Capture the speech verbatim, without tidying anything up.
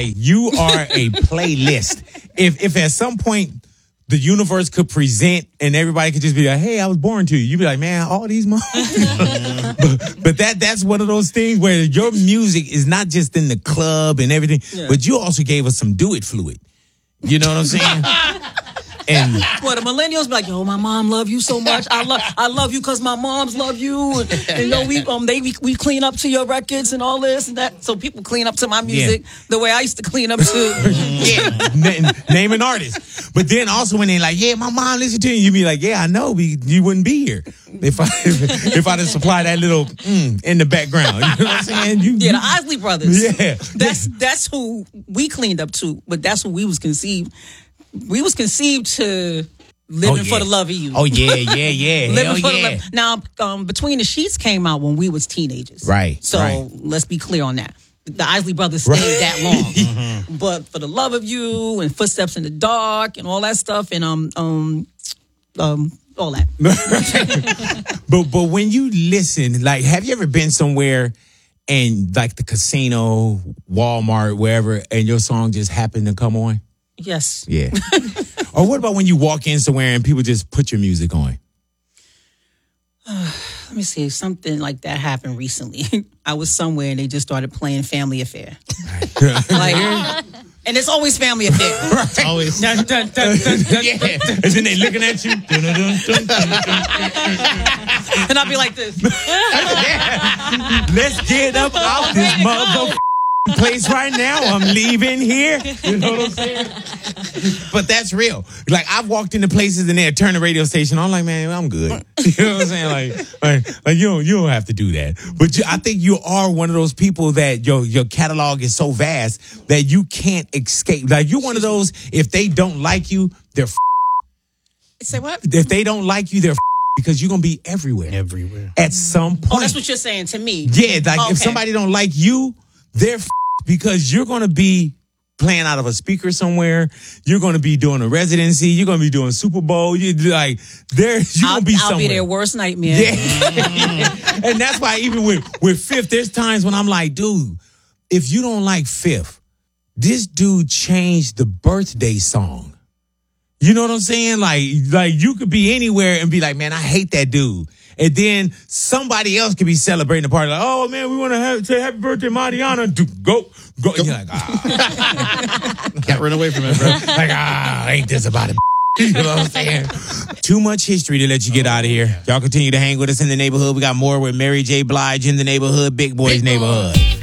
like you are a playlist. If if at some point the universe could present and everybody could just be like, hey, I was born to you. You'd be like, man, all these motherfuckers. but, but that that's one of those things where your music is not just in the club and everything, yeah. but you also gave us some do it fluid. You know what I'm saying? And well, the millennials be like, yo, my mom love you so much. I love, I love you because my moms love you. And, and you know, we um, they we, we clean up to your records and all this and that. So people clean up to my music yeah. the way I used to clean up to. yeah, name, name an artist. But then also when they like, yeah, my mom listened to you, you be like, yeah, I know, we, you wouldn't be here if I if, if I didn't supply that little mm, in the background. You know what I'm saying? You, yeah, the Isley Brothers. Yeah, that's that's who we cleaned up to, but that's who we was conceived. We was conceived to living oh, yeah. for the love of you. Oh yeah, yeah, yeah. living Hell for yeah. the love. Now, um, Between the Sheets came out when we was teenagers. Right. So right. let's be clear on that. The Isley Brothers stayed right. that long. mm-hmm. But For the Love of You and Footsteps in the Dark and all that stuff and um um um all that. but but when you listen, like, have you ever been somewhere and like the casino, Walmart, wherever, and your song just happened to come on? Yes. Yeah. Or what about when you walk in somewhere and people just put your music on? Uh, let me see. Something like that happened recently. I was somewhere and they just started playing Family Affair. like, and it's always Family Affair. Right. Always. Dun, dun, dun, dun, dun, yeah. And then they looking at you. Dun, dun, dun, dun, dun, dun. And I'll be like this. Yeah. Let's get up out this motherfucker. Place right now. I'm leaving here. You know what I'm saying? But that's real. Like, I've walked into places and they turn the radio station on. I'm like, man, I'm good. You know what I'm saying? Like, like, like you don't you don't have to do that. But you, I think you are one of those people that your your catalog is so vast that you can't escape. Like, you're one of those, if they don't like you, they're f- Say what? If they don't like you, they're f- because you're gonna be everywhere. Everywhere. At some point. Oh, that's what you're saying to me. Yeah, like oh, okay. if somebody don't like you, they're f- because you're going to be playing out of a speaker somewhere. You're going to be doing a residency. You're going to be doing Super Bowl. You like there. You're going to be I'll somewhere. I'll be their worst nightmare. Yeah. And that's why even with with Fifth, there's times when I'm like, dude, if you don't like Fifth, this dude changed the birthday song. You know what I'm saying? Like, like you could be anywhere and be like, man, I hate that dude. And then somebody else could be celebrating the party. Like, oh, man, we want to have, say happy birthday, Mariana. Dude, go, go. You're like, ah. Can't run away from it, bro. Like, ah, ain't this about it? You know what I'm saying? Too much history to let you get out of here. Y'all continue to hang with us in the neighborhood. We got more with Mary J. Blige in the neighborhood, Big Boys Neighborhood.